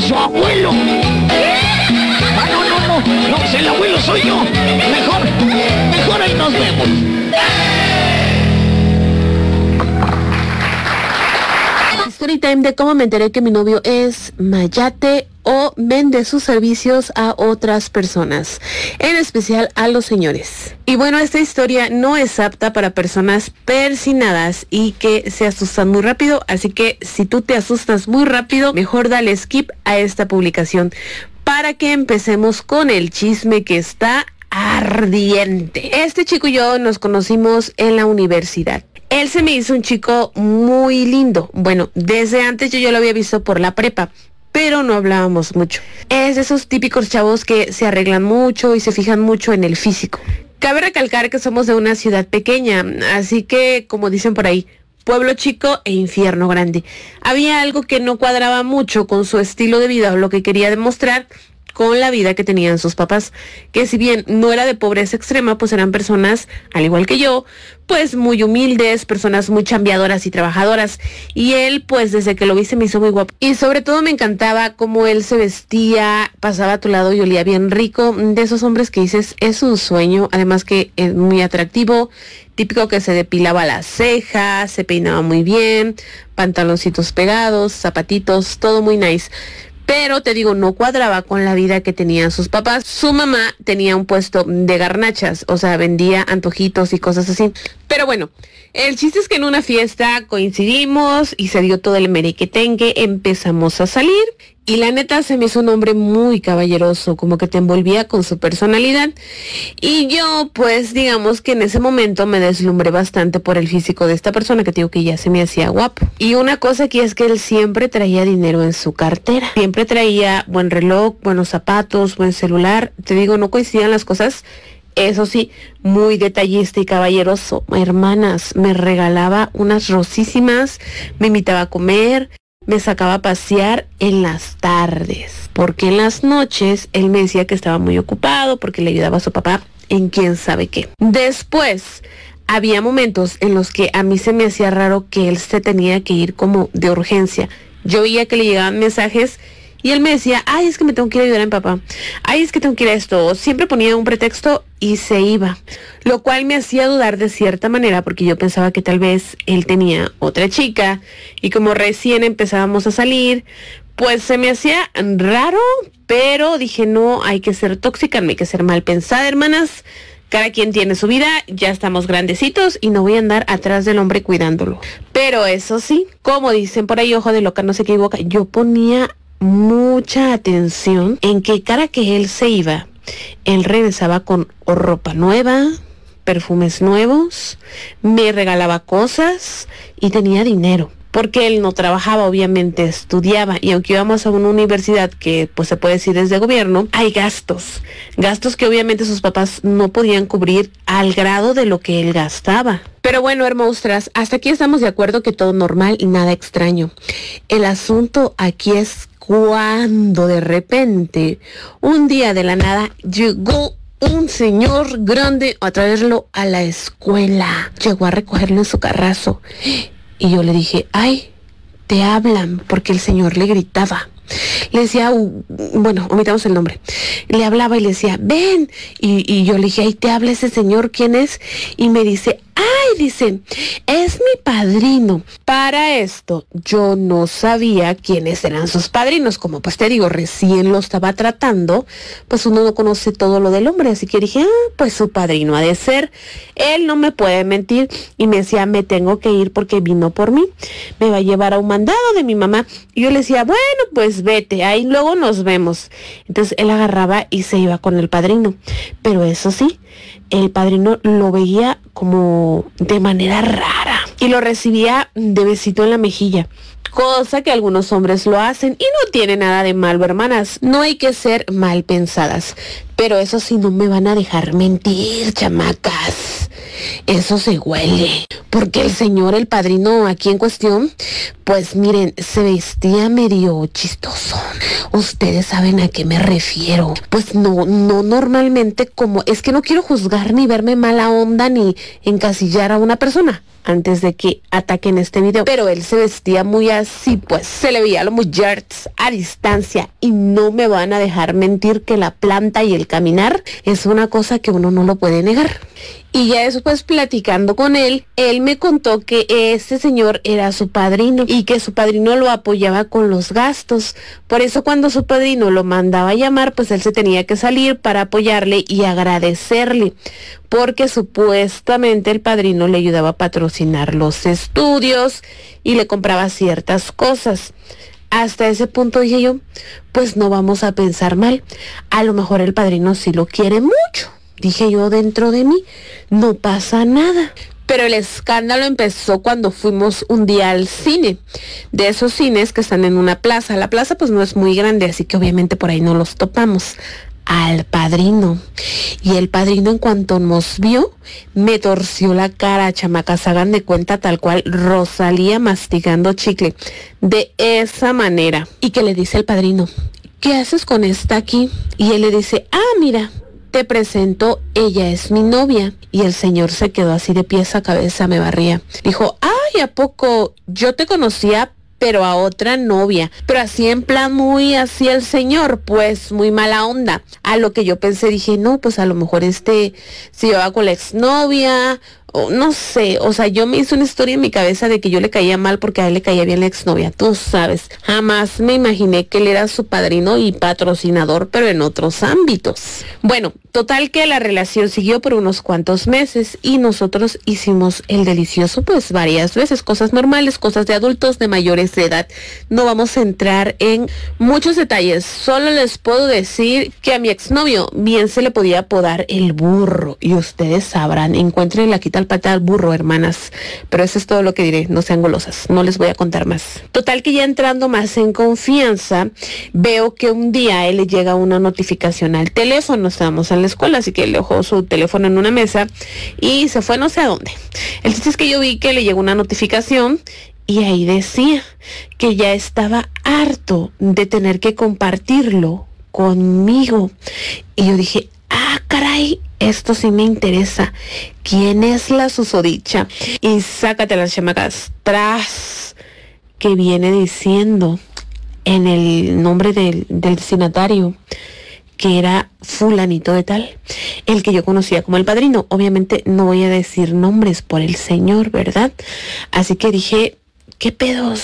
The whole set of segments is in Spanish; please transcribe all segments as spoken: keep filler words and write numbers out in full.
su abuelo. Ah, no, no, no, no, si el abuelo soy yo. Mejor, mejor ahí nos vemos. Story time de cómo me enteré que mi novio es mayate o vende sus servicios a otras personas, en especial a los señores. Y bueno, esta historia no es apta para personas persinadas y que se asustan muy rápido, así que si tú te asustas muy rápido, mejor dale skip a esta publicación para que empecemos con el chisme que está ardiente. Este chico y yo nos conocimos en la universidad. Él se me hizo un chico muy lindo. Bueno, desde antes yo, yo lo había visto por la prepa, pero no hablábamos mucho. Es de esos típicos chavos que se arreglan mucho y se fijan mucho en el físico. Cabe recalcar que somos de una ciudad pequeña, así que, como dicen por ahí, pueblo chico e infierno grande. Había algo que no cuadraba mucho con su estilo de vida o lo que quería demostrar con la vida que tenían sus papás, que si bien no era de pobreza extrema, pues eran personas, al igual que yo, pues muy humildes, personas muy chambeadoras y trabajadoras. Y él, pues desde que lo vi se me hizo muy guapo. Y sobre todo me encantaba cómo él se vestía, pasaba a tu lado y olía bien rico. De esos hombres que dices, es un sueño, además que es muy atractivo, típico que se depilaba las cejas, se peinaba muy bien, pantaloncitos pegados, zapatitos, todo muy nice. Pero te digo, no cuadraba con la vida que tenían sus papás. Su mamá tenía un puesto de garnachas, o sea, vendía antojitos y cosas así. Pero bueno, el chiste es que en una fiesta coincidimos y se dio todo el merequetengue, empezamos a salir. Y la neta se me hizo un hombre muy caballeroso, como que te envolvía con su personalidad. Y yo, pues, digamos que en ese momento me deslumbré bastante por el físico de esta persona, que te digo que ya se me hacía guapo. Y una cosa aquí es que él siempre traía dinero en su cartera. Siempre traía buen reloj, buenos zapatos, buen celular. Te digo, no coincidían las cosas. Eso sí, muy detallista y caballeroso. Hermanas, me regalaba unas rosísimas, me invitaba a comer, me sacaba a pasear en las tardes, porque en las noches él me decía que estaba muy ocupado porque le ayudaba a su papá en quién sabe qué. Después, había momentos en los que a mí se me hacía raro que él se tenía que ir como de urgencia. Yo veía que le llegaban mensajes y él me decía, ay, es que me tengo que ir a ayudar a mi papá. Ay, es que tengo que ir a esto. Siempre ponía un pretexto y se iba. Lo cual me hacía dudar de cierta manera porque yo pensaba que tal vez él tenía otra chica. Y como recién empezábamos a salir, pues se me hacía raro. Pero dije, no, hay que ser tóxica, no hay que ser mal pensada, hermanas. Cada quien tiene su vida, ya estamos grandecitos y no voy a andar atrás del hombre cuidándolo. Pero eso sí, como dicen por ahí, ojo de loca no se equivoca, yo ponía mucha atención en que cada que él se iba, él regresaba con ropa nueva, perfumes nuevos, me regalaba cosas y tenía dinero. Porque él no trabajaba, obviamente estudiaba, y aunque íbamos a una universidad que pues se puede decir es de gobierno, hay gastos, gastos que obviamente sus papás no podían cubrir al grado de lo que él gastaba. Pero bueno, hermosas, hasta aquí estamos de acuerdo que todo normal y nada extraño. El asunto aquí es cuando de repente, un día de la nada, llegó un señor grande a traerlo a la escuela. Llegó a recogerlo en su carrazo. Y yo le dije, ay, te hablan, porque el señor le gritaba. Le decía, uh, bueno, omitamos el nombre. Le hablaba y le decía, ven. Y, y yo le dije, ay, te habla ese señor, ¿quién es? Y me dice, ay, dice, es mi padrino. Para esto, yo no sabía quiénes eran sus padrinos. Como pues te digo, recién lo estaba tratando, pues uno no conoce todo lo del hombre. Así que dije, ah, pues su padrino ha de ser. Él no me puede mentir. Y me decía, me tengo que ir porque vino por mí. Me va a llevar a un mandado de mi mamá. Y yo le decía, bueno, pues vete, ahí luego nos vemos. Entonces él agarraba y se iba con el padrino. Pero eso sí, el padrino lo veía como de manera rara y lo recibía de besito en la mejilla, cosa que algunos hombres lo hacen y no tiene nada de malo, hermanas. No hay que ser mal pensadas, pero eso sí, no me van a dejar mentir, chamacas. Eso se huele, porque el señor, el padrino aquí en cuestión, pues miren, se vestía medio chistoso. Ustedes saben a qué me refiero. Pues no, no normalmente como, es que no quiero juzgar ni verme mala onda ni encasillar a una persona. antes de que ataquen este video, pero él se vestía muy así, pues se le veía lo muy jerks a distancia, y no me van a dejar mentir que la planta y el caminar es una cosa que uno no lo puede negar. Y ya después, platicando con él, él me contó que este señor era su padrino y que su padrino lo apoyaba con los gastos. Por eso cuando su padrino lo mandaba a llamar, pues él se tenía que salir para apoyarle y agradecerle, porque supuestamente el padrino le ayudaba a patrocinar los estudios y le compraba ciertas cosas. Hasta ese punto dije yo, pues no vamos a pensar mal, a lo mejor el padrino sí lo quiere mucho. Dije yo dentro de mí, no pasa nada. Pero el escándalo empezó cuando fuimos un día al cine, de esos cines que están en una plaza. La plaza pues no es muy grande, así que obviamente por ahí no los topamos. Al padrino. Y el padrino, en cuanto nos vio, me torció la cara, chamacas, hagan de cuenta tal cual Rosalía masticando chicle, de esa manera. Y que le dice el padrino, ¿qué haces con esta aquí? Y él le dice, ah, mira, te presento, ella es mi novia. Y el señor se quedó así de pies a cabeza, me barría. Dijo, ay, ¿a poco? Yo te conocía, pero a otra novia. Pero así en plan muy así el señor, pues muy mala onda. A lo que yo pensé, dije, no, pues a lo mejor este se llevaba con la exnovia, o no sé, o sea, yo me hice una historia en mi cabeza de que yo le caía mal porque a él le caía bien la exnovia, tú sabes. Jamás me imaginé que él era su padrino y patrocinador, pero en otros ámbitos. Bueno, total que la relación siguió por unos cuantos meses y nosotros hicimos el delicioso pues varias veces, cosas normales, cosas de adultos, de mayores de edad. No vamos a entrar en muchos detalles, solo les puedo decir que a mi exnovio bien se le podía apodar el burro, y ustedes sabrán, encuentren la quita al pata al burro, hermanas. Pero eso es todo lo que diré, no sean golosas, no les voy a contar más. Total que ya entrando más en confianza, veo que un día a él le llega una notificación al teléfono. Estábamos en la escuela, así que él dejó su teléfono en una mesa y se fue no sé a dónde. El chiste es que yo vi que le llegó una notificación y ahí decía que ya estaba harto de tener que compartirlo conmigo. Y yo dije, ah, caray, esto sí me interesa. ¿Quién es la susodicha? Y sácate las chamacas tras que viene diciendo en el nombre del, del destinatario que era fulanito de tal, el que yo conocía como el padrino. Obviamente no voy a decir nombres por el señor, ¿verdad? Así que dije, ¿qué pedos?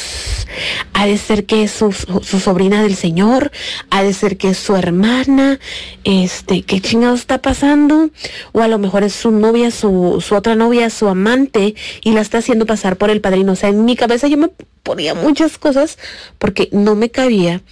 Ha de ser que es su, su, su sobrina del señor, ha de ser que es su hermana, este, ¿qué chingados está pasando? O a lo mejor es su novia, su, su otra novia, su amante, y la está haciendo pasar por el padrino. O sea, en mi cabeza yo me ponía muchas cosas porque no me cabía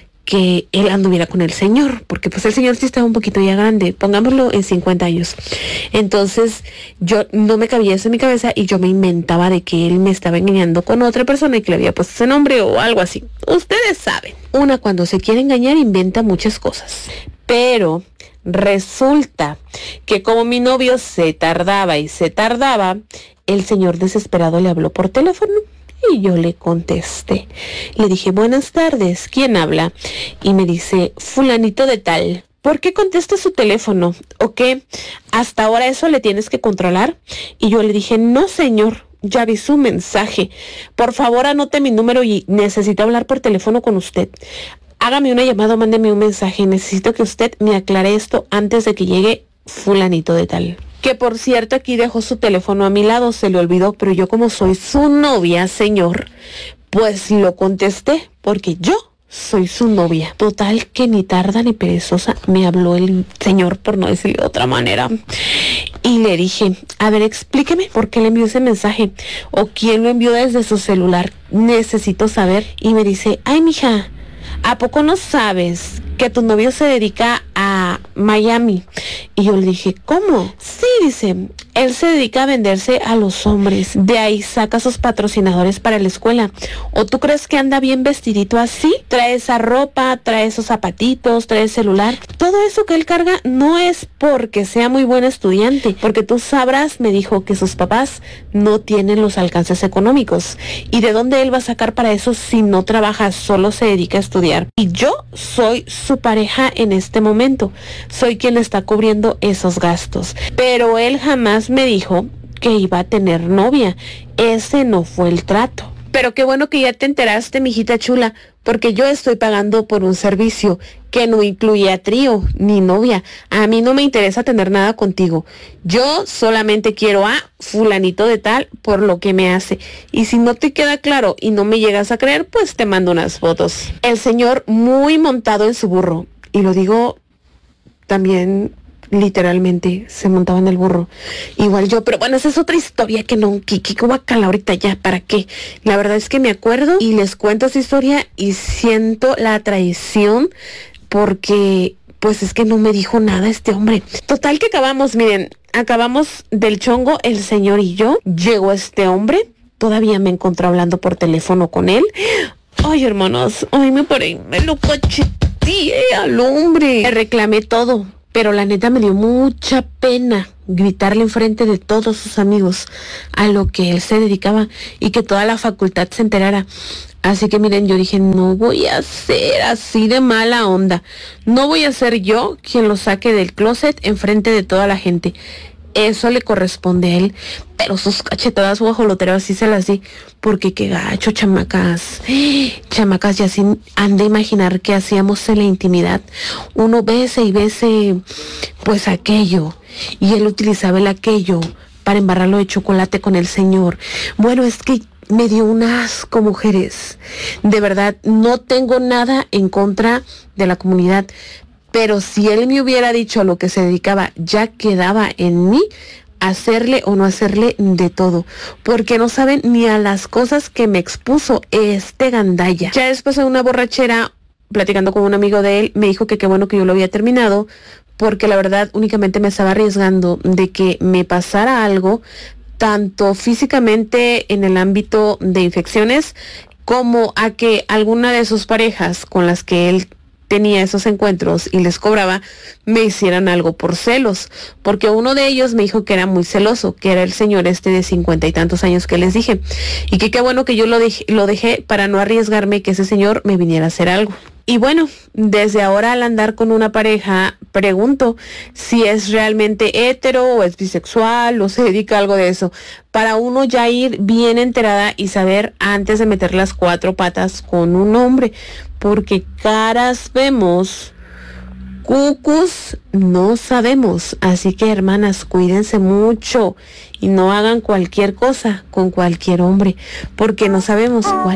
que él anduviera con el señor, porque pues el señor sí estaba un poquito ya grande, pongámoslo en cincuenta años. Entonces yo no me cabía eso en mi cabeza y yo me inventaba de que él me estaba engañando con otra persona y que le había puesto ese nombre o algo así. Ustedes saben, una cuando se quiere engañar inventa muchas cosas. Pero resulta que como mi novio se tardaba y se tardaba, el señor desesperado le habló por teléfono. Y yo le contesté. Le dije, buenas tardes, ¿quién habla? Y me dice, fulanito de tal. ¿Por qué contesta su teléfono? ¿O qué? ¿Hasta ahora eso le tienes que controlar? Y yo le dije, no señor, ya vi su mensaje. Por favor anote mi número y necesito hablar por teléfono con usted. Hágame una llamada, mándeme un mensaje. Necesito que usted me aclare esto antes de que llegue fulanito de tal. Que por cierto aquí dejó su teléfono a mi lado, se le olvidó, pero yo como soy su novia, señor, pues lo contesté, porque yo soy su novia. Total que ni tarda ni perezosa me habló el señor, por no decirlo de otra manera. Y le dije, a ver, explíqueme por qué le envió ese mensaje o quién lo envió desde su celular. Necesito saber. Y me dice, ay, mija, ¿a poco no sabes que tu novio se dedica a Miami? Y yo le dije, ¿cómo? Sí, dice, él se dedica a venderse a los hombres. De ahí saca sus patrocinadores para la escuela. ¿O tú crees que anda bien vestidito así? Trae esa ropa, trae esos zapatitos, trae el celular. Todo eso que él carga no es porque sea muy buen estudiante, porque tú sabrás, me dijo, que sus papás no tienen los alcances económicos. ¿Y de dónde él va a sacar para eso si no trabaja, solo se dedica a estudiar? Y yo soy su pareja en este momento. Soy quien le está cubriendo esos gastos. Pero él jamás me dijo que iba a tener novia. Ese no fue el trato. Pero qué bueno que ya te enteraste, mijita chula, porque yo estoy pagando por un servicio que no incluía trío ni novia. A mí no me interesa tener nada contigo. Yo solamente quiero a fulanito de tal por lo que me hace. Y si no te queda claro y no me llegas a creer, pues te mando unas fotos. El señor muy montado en su burro. Y lo digo también literalmente, se montaba en el burro. Igual yo, pero bueno, esa es otra historia que no, que, que guacala ahorita ya, ¿para qué? La verdad es que me acuerdo y les cuento esa historia y siento la traición porque, pues es que no me dijo nada este hombre. Total que acabamos, miren, acabamos del chongo, el señor y yo. Llegó este hombre, todavía me encontré hablando por teléfono con él. Ay, hermanos, ay, me paré, me lo cacheteé al hombre. Le reclamé todo. Pero la neta me dio mucha pena gritarle enfrente de todos sus amigos a lo que él se dedicaba y que toda la facultad se enterara. Así que miren, yo dije, no voy a ser así de mala onda. No voy a ser yo quien lo saque del closet enfrente de toda la gente. Eso le corresponde a él. Pero sus cachetadas guajoloteras sí se las di. Porque qué gacho, chamacas. Chamacas, ya sin han de imaginar qué hacíamos en la intimidad. Uno bese y bese, pues aquello. Y él utilizaba el aquello para embarrarlo de chocolate con el señor. Bueno, es que me dio un asco, mujeres. De verdad, no tengo nada en contra de la comunidad. Pero si él me hubiera dicho a lo que se dedicaba, ya quedaba en mí hacerle o no hacerle de todo. Porque no saben ni a las cosas que me expuso este gandalla. Ya después de una borrachera, platicando con un amigo de él, me dijo que qué bueno que yo lo había terminado, porque la verdad únicamente me estaba arriesgando de que me pasara algo, tanto físicamente en el ámbito de infecciones, como a que alguna de sus parejas con las que él tenía esos encuentros y les cobraba, me hicieran algo por celos, porque uno de ellos me dijo que era muy celoso, que era el señor este de cincuenta y tantos años que les dije, y que qué bueno que yo lo dejé, lo dejé para no arriesgarme que ese señor me viniera a hacer algo. Y bueno, desde ahora al andar con una pareja, pregunto si es realmente hetero o es bisexual o se dedica a algo de eso, para uno ya ir bien enterada y saber antes de meter las cuatro patas con un hombre, porque caras vemos, cucus no sabemos. Así que, hermanas, cuídense mucho y no hagan cualquier cosa con cualquier hombre, porque no sabemos cuál